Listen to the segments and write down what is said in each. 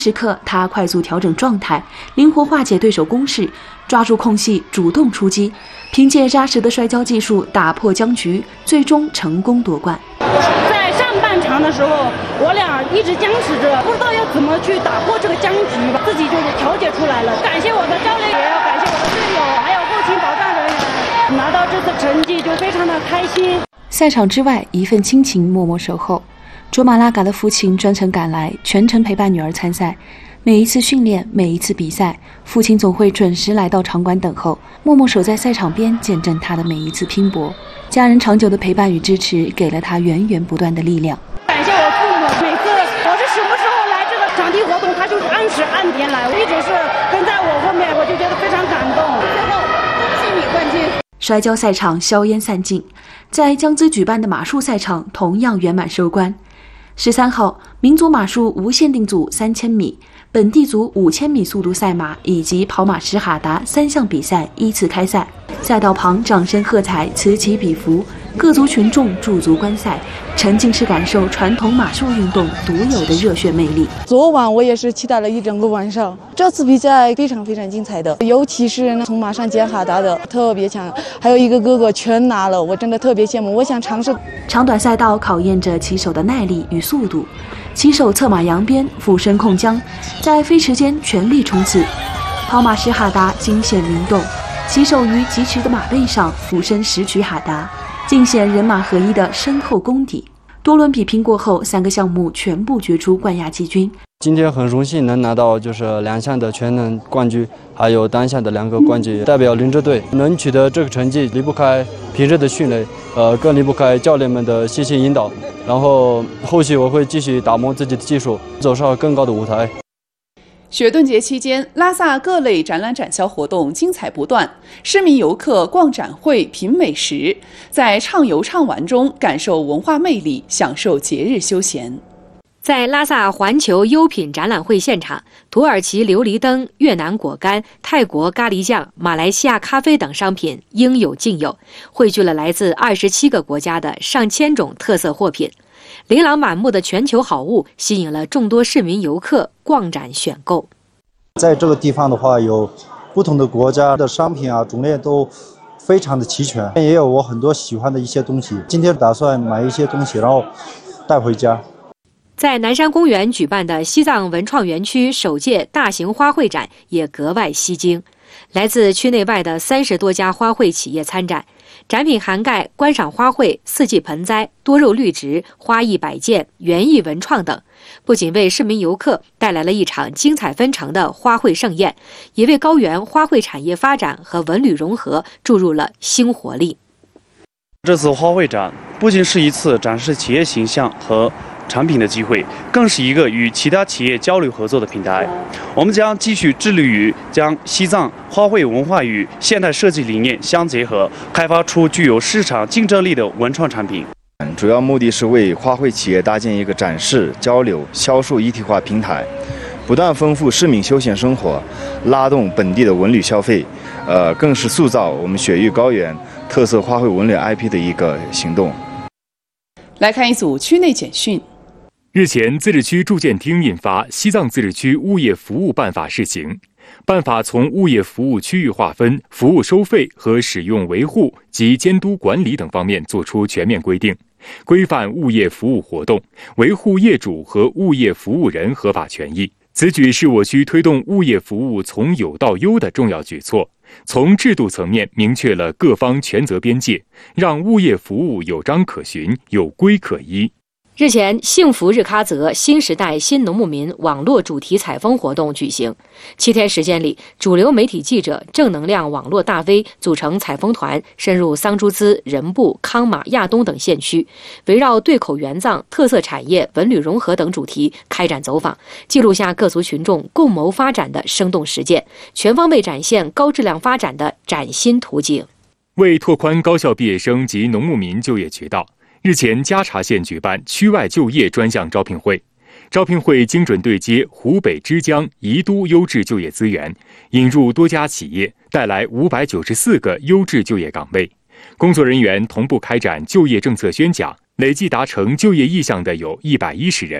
时刻，他快速调整状态，灵活化解对手攻势，抓住空隙主动出击，凭借扎实的摔跤技术打破僵局，最终成功夺冠。 在上半场的时候，我俩一直僵持着，不知道要怎么去打破这个僵局，自己就是调节出来了。感谢我的教练，也要感谢我的队友，还有后勤保障人员，拿到这次成绩就非常的开心。 赛场之外，一份亲情默默守候。卓玛拉嘎的父亲专程赶来，全程陪伴女儿参赛。每一次训练，每一次比赛，父亲总会准时来到场馆等候，默默守在赛场边，见证他的每一次拼搏。家人长久的陪伴与支持，给了他源源不断的力量。 感谢我父母，每次我是什么时候来这个场地活动，他就是按时按点来，我一直是跟在我后面，我就觉得非常感动。最后，幸运冠军。 摔跤赛场硝烟散尽，在江孜举办的马术赛场同样圆满收官。13号，民族马术无限定组3000米、本地组5000米速度赛马以及跑马什哈达3项比赛依次开赛。赛道旁掌声喝彩，此起彼伏，各族群众驻足观赛，沉浸式感受传统马术运动独有的热血魅力。 昨晚我也是期待了一整个晚上，这次比赛非常精彩的，尤其是从马上捡哈达的特别强，还有一个哥哥全拿了，我真的特别羡慕，我想尝试。 长短赛道考验着骑手的耐力与速度，骑手策马扬鞭，俯身控缰，在飞驰间全力冲刺。跑马什哈达惊险灵动，骑手于疾驰的马背上俯身拾取哈达，尽显人马合一的深厚功底。多轮比拼过后，3个项目全部决出冠亚季军。 今天很荣幸能拿到2项的全能冠军，还有单项的2个冠军，代表林芝队能取得这个成绩，离不开平日的训练，更离不开教练们的细心引导。然后后续我会继续打磨自己的技术，走上更高的舞台。 雪顿节期间，拉萨各类展览展销活动精彩不断，市民游客逛展会、品美食，在畅游畅玩中感受文化魅力，享受节日休闲。 在拉萨环球优品展览会现场，土耳其琉璃灯、越南果干、泰国咖喱酱、马来西亚咖啡等商品应有尽有，汇聚了来自27个国家的上千种特色货品。琳琅满目的全球好物吸引了众多市民游客逛展选购。 在这个地方的话，有不同的国家的商品啊，种类都非常的齐全，也有我很多喜欢的一些东西。今天打算买一些东西，然后带回家。 在南山公园举办的西藏文创园区首届大型花卉展也格外吸睛，来自区内外的30多家花卉企业参展。展品涵盖观赏花卉、四季盆栽、多肉绿植、花艺摆件、园艺文创等，不仅为市民游客带来了一场精彩纷呈的花卉盛宴，也为高原花卉产业发展和文旅融合注入了新活力。 这次花卉展不仅是一次展示企业形象和产品的机会，更是一个与其他企业交流合作的平台。我们将继续致力于将西藏花卉文化与现代设计理念相结合，开发出具有市场竞争力的文创产品。 主要目的是为花卉企业搭建一个展示、交流、销售一体化平台，不断丰富市民休闲生活，拉动本地的文旅消费，更是塑造我们雪域高原特色花卉文旅 IP 的一个行动。 来看一组区内简讯。 日前，自治区住建厅印发《西藏自治区物业服务办法》试行。办法从物业服务区域划分、服务收费和使用维护及监督管理等方面作出全面规定，规范物业服务活动，维护业主和物业服务人合法权益。此举是我区推动物业服务从有到优的重要举措，从制度层面明确了各方权责边界，让物业服务有章可循、有规可依。 日前，幸福日喀则新时代新农牧民网络主题采风活动举行。7天时间里，主流媒体记者、正能量网络大 V 组成采风团，深入桑珠孜、仁布、康马、亚东等县区，围绕对口援藏、特色产业、文旅融合等主题开展走访，记录下各族群众共谋发展的生动实践，全方位展现高质量发展的崭新图景。 为拓宽高校毕业生及农牧民就业渠道，日前，嘉查县举办区外就业专项招聘会。招聘会精准对接湖北之江、宜都优质就业资源，引入多家企业，带来594个优质就业岗位。工作人员同步开展就业政策宣讲，累计达成就业意向的有110人。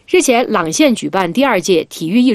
日前，朗县举办第2届体育艺术